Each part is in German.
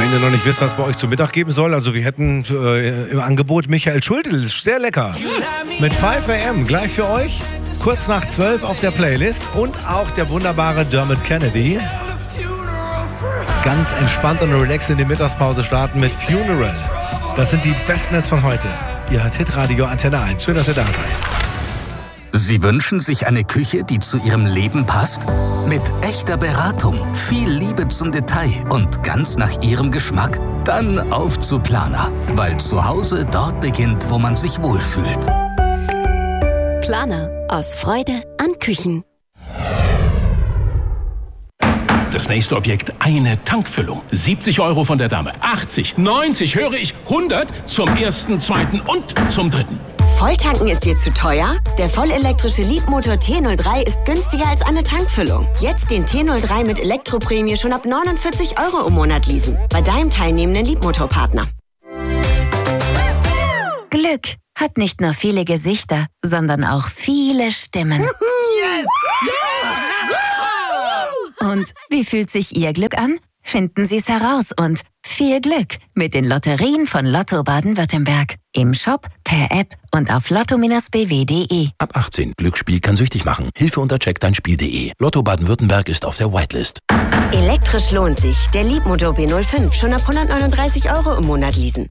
Wenn ihr noch nicht wisst, was bei euch zu Mittag geben soll, also wir hätten im Angebot Michael Schulte, sehr lecker. Mit 5 AM gleich für euch, kurz nach 12 auf der Playlist und auch der wunderbare Dermot Kennedy. Ganz entspannt und relaxed in die Mittagspause starten mit Funeral. Das sind die besten Hits von heute. Ihr hört Hitradio Antenne 1. Schön, dass ihr da seid. Sie wünschen sich eine Küche, die zu Ihrem Leben passt? Mit echter Beratung, viel Liebe zum Detail und ganz nach Ihrem Geschmack? Dann auf zu Planer, weil zu Hause dort beginnt, wo man sich wohlfühlt. Planer, aus Freude an Küchen. Das nächste Objekt, eine Tankfüllung. 70 € von der Dame. 80, 90, höre ich, 100 zum ersten, zweiten und zum dritten. Volltanken ist dir zu teuer? Der vollelektrische Leapmotor T03 ist günstiger als eine Tankfüllung. Jetzt den T03 mit Elektroprämie schon ab 49 € im Monat leasen. Bei deinem teilnehmenden Leapmotor-Partner. Glück hat nicht nur viele Gesichter, sondern auch viele Stimmen. Yes! Und wie fühlt sich Ihr Glück an? Finden Sie es heraus und viel Glück mit den Lotterien von Lotto Baden-Württemberg. Im Shop, per App und auf lotto-bw.de. Ab 18. Glücksspiel kann süchtig machen. Hilfe unter checkdeinspiel.de. Lotto Baden-Württemberg ist auf der Whitelist. Elektrisch lohnt sich. Der Leapmotor B05 schon ab 139 € im Monat leasen.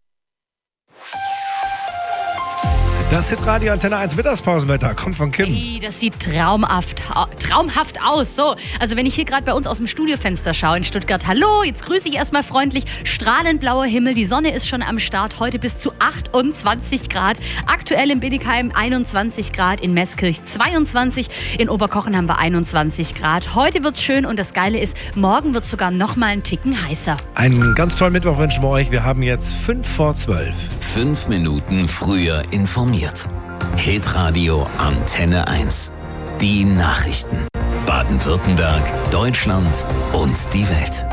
Das Hitradio Antenne 1 Mittagspausenwetter kommt von Kim. Hey, das sieht traumhaft aus. So, also wenn ich hier gerade bei uns aus dem Studiofenster schaue in Stuttgart, hallo, jetzt grüße ich erstmal freundlich. Strahlend blauer Himmel, die Sonne ist schon am Start. Heute bis zu 28 Grad. Aktuell in Bietigheim 21 Grad, in Meßkirch 22, in Oberkochen haben wir 21 Grad. Heute wird's schön und das Geile ist, morgen wird's sogar noch mal einen Ticken heißer. Einen ganz tollen Mittwoch wünschen wir euch. Wir haben jetzt 5 vor 12. 5 Minuten früher informiert. Hitradio Antenne 1. Die Nachrichten. Baden-Württemberg, Deutschland und die Welt.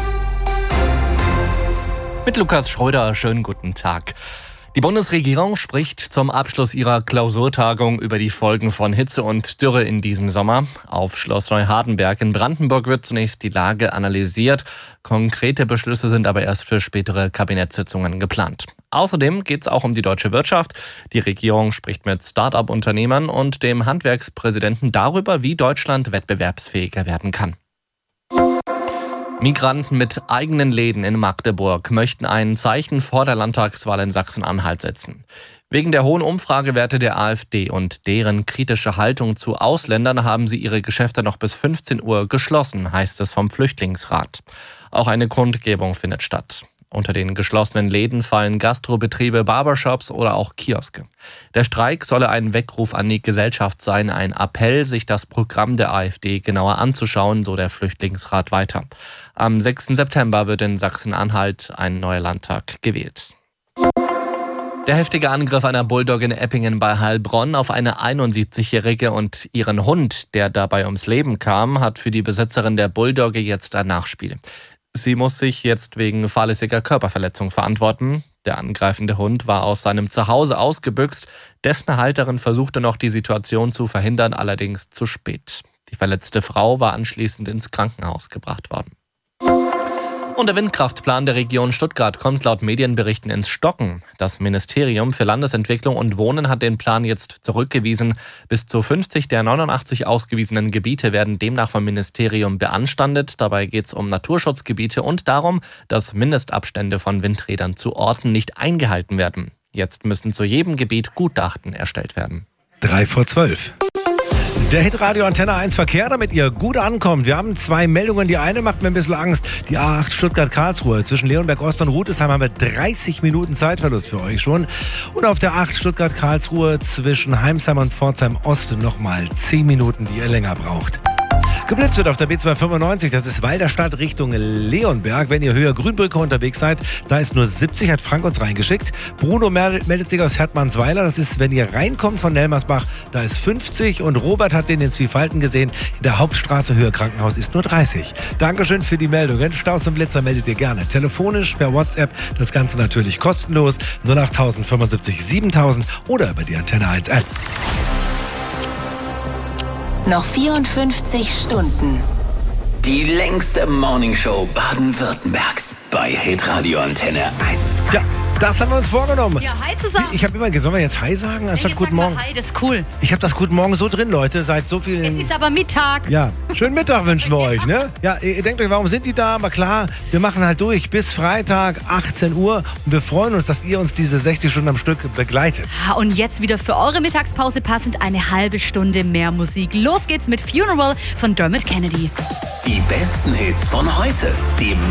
Mit Lukas Schröder, schönen guten Tag. Die Bundesregierung spricht zum Abschluss ihrer Klausurtagung über die Folgen von Hitze und Dürre in diesem Sommer. Auf Schloss Neuhardenberg in Brandenburg wird zunächst die Lage analysiert. Konkrete Beschlüsse sind aber erst für spätere Kabinettssitzungen geplant. Außerdem geht es auch um die deutsche Wirtschaft. Die Regierung spricht mit Start-up-Unternehmern und dem Handwerkspräsidenten darüber, wie Deutschland wettbewerbsfähiger werden kann. Migranten mit eigenen Läden in Magdeburg möchten ein Zeichen vor der Landtagswahl in Sachsen-Anhalt setzen. Wegen der hohen Umfragewerte der AfD und deren kritische Haltung zu Ausländern haben sie ihre Geschäfte noch bis 15 Uhr geschlossen, heißt es vom Flüchtlingsrat. Auch eine Kundgebung findet statt. Unter den geschlossenen Läden fallen Gastrobetriebe, Barbershops oder auch Kioske. Der Streik solle ein Weckruf an die Gesellschaft sein, ein Appell, sich das Programm der AfD genauer anzuschauen, so der Flüchtlingsrat weiter. Am 6. September wird in Sachsen-Anhalt ein neuer Landtag gewählt. Der heftige Angriff einer Bulldogge in Eppingen bei Heilbronn auf eine 71-Jährige und ihren Hund, der dabei ums Leben kam, hat für die Besitzerin der Bulldogge jetzt ein Nachspiel. Sie muss sich jetzt wegen fahrlässiger Körperverletzung verantworten. Der angreifende Hund war aus seinem Zuhause ausgebüxt. Dessen Halterin versuchte noch, die Situation zu verhindern, allerdings zu spät. Die verletzte Frau war anschließend ins Krankenhaus gebracht worden. Und der Windkraftplan der Region Stuttgart kommt laut Medienberichten ins Stocken. Das Ministerium für Landesentwicklung und Wohnen hat den Plan jetzt zurückgewiesen. Bis zu 50 der 89 ausgewiesenen Gebiete werden demnach vom Ministerium beanstandet. Dabei geht es um Naturschutzgebiete und darum, dass Mindestabstände von Windrädern zu Orten nicht eingehalten werden. Jetzt müssen zu jedem Gebiet Gutachten erstellt werden. 3 vor 12. Der Hitradio Antenne 1 Verkehr, damit ihr gut ankommt. Wir haben 2 Meldungen. Die eine macht mir ein bisschen Angst. Die A8 Stuttgart-Karlsruhe. Zwischen Leonberg-Ost und Rudesheim haben wir 30 Minuten Zeitverlust für euch schon. Und auf der 8 Stuttgart-Karlsruhe zwischen Heimsheim und Pforzheim-Ost nochmal 10 Minuten, die ihr länger braucht. Geblitzt wird auf der B295, das ist Walderstadt Richtung Leonberg. Wenn ihr höher Grünbrücke unterwegs seid, da ist nur 70, hat Frank uns reingeschickt. Bruno meldet sich aus Hertmannsweiler, das ist, wenn ihr reinkommt von Nelmersbach, da ist 50. Und Robert hat den in Zwiefalten gesehen, in der Hauptstraße Höhe Krankenhaus ist nur 30. Dankeschön für die Meldungen. Staus und Blitzer meldet ihr gerne. Telefonisch, per WhatsApp, das Ganze natürlich kostenlos. 08000 75 7000 oder über die Antenne 1 App. Noch 54 Stunden. Die längste Morningshow Baden-Württembergs bei Hitradio Antenne 1. Ja, das haben wir uns vorgenommen. Ja, hi zusammen. Ich habe immer, sollen wir jetzt Hi sagen anstatt Guten Morgen? Hi, das ist cool. Ich habe das Guten Morgen so drin, Leute, seit so vielen... Es ist aber Mittag. Ja, schönen Mittag wünschen wir euch, ne? Ja, ihr denkt euch, warum sind die da? Aber klar, wir machen halt durch bis Freitag, 18 Uhr. Und wir freuen uns, dass ihr uns diese 60 Stunden am Stück begleitet. Und jetzt wieder für eure Mittagspause passend eine halbe Stunde mehr Musik. Los geht's mit Funeral von Dermot Kennedy. Die besten Hits von heute, dem